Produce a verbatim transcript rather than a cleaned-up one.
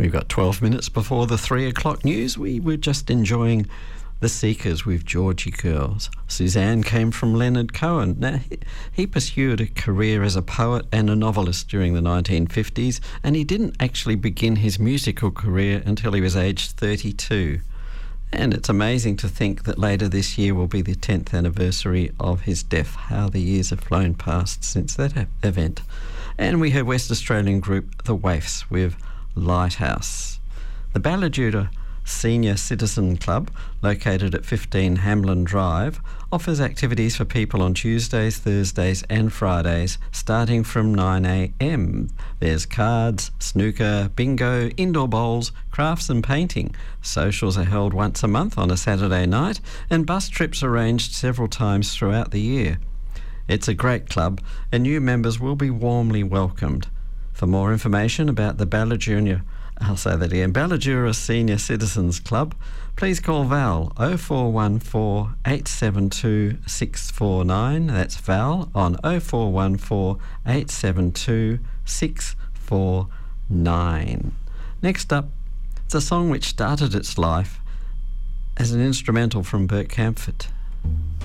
We've got twelve minutes before the three o'clock news. We were just enjoying The Seekers with Georgie Girls. Suzanne came from Leonard Cohen. Now, he, he pursued a career as a poet and a novelist during the nineteen fifties, and he didn't actually begin his musical career until he was aged thirty-two. And it's amazing to think that later this year will be the tenth anniversary of his death. How the years have flown past since that e- event. And we heard West Australian group The Waifs with Lighthouse. The Ballajuda Senior Citizen Club, located at fifteen Hamlin Drive, offers activities for people on Tuesdays, Thursdays and Fridays starting from nine a m. There's cards, snooker, bingo, indoor bowls, crafts and painting. Socials are held once a month on a Saturday night, and bus trips arranged several times throughout the year. It's a great club and new members will be warmly welcomed. For more information about the Ballajuda, I'll say that again, Ballajuda Senior Citizens Club, please call Val oh four one four, eight seven two, six four nine. That's Val on oh four one four, eight seven two, six four nine. Next up, it's a song which started its life as an instrumental from Bert Kaempfert.